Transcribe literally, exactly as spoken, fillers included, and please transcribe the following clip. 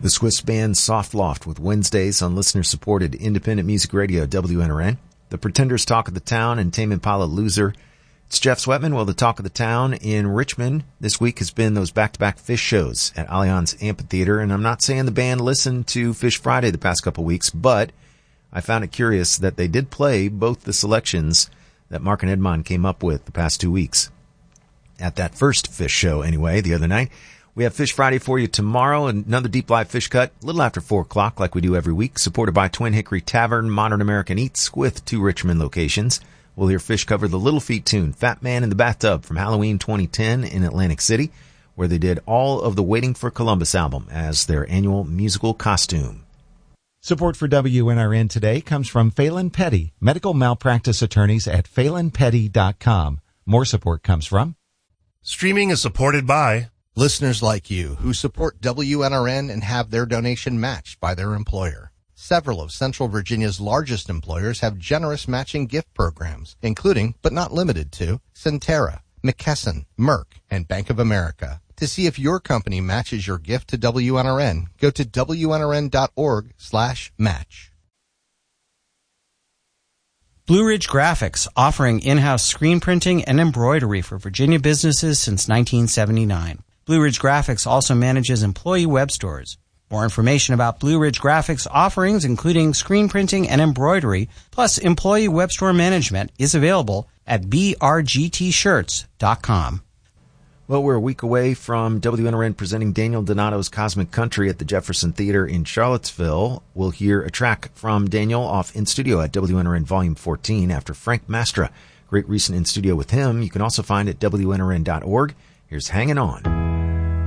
The Swiss band Soft Loft with Wednesdays on listener-supported independent music radio W N R N. The Pretenders Talk of the Town and Tame Impala Loser. It's Jeff Sweatman. Well, the Talk of the Town in Richmond this week has been those back-to-back Fish shows at Allianz Amphitheater. And I'm not saying the band listened to Fish Friday the past couple weeks, but I found it curious that they did play both the selections that Mark and Edmond came up with the past two weeks. At that first Fish show, anyway, the other night. We have Fish Friday for you tomorrow, another deep live fish cut, a little after four o'clock like we do every week, supported by Twin Hickory Tavern, Modern American Eats, with two Richmond locations. We'll hear Fish cover the Little Feat tune, Fat Man in the Bathtub, from Halloween twenty ten in Atlantic City, where they did all of the Waiting for Columbus album as their annual musical costume. Support for W N R N today comes from Phelan Petty, medical malpractice attorneys at phelan petty dot com. More support comes from... Streaming is supported by... listeners like you who support W N R N and have their donation matched by their employer. Several of Central Virginia's largest employers have generous matching gift programs, including, but not limited to, Centera, McKesson, Merck, and Bank of America. To see if your company matches your gift to W N R N, go to W N R N dot org slash match. Blue Ridge Graphics, offering in-house screen printing and embroidery for Virginia businesses since nineteen seventy-nine. Blue Ridge Graphics also manages employee web stores. More information about Blue Ridge Graphics offerings, including screen printing and embroidery, plus employee web store management, is available at b r g t shirts dot com. Well, we're a week away from W N R N presenting Daniel Donato's Cosmic Country at the Jefferson Theater in Charlottesville. We'll hear a track from Daniel off In Studio at W N R N Volume fourteen after Frank Mastra. Great recent In Studio with him. You can also find at W N R N dot org. Here's Hanging On.